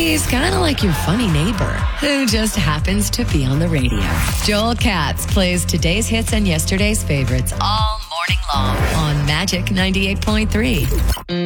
He's kind of like your funny neighbor who just happens to be on the radio. Joel Katz plays today's hits and yesterday's favorites all morning long on Magic 98.3.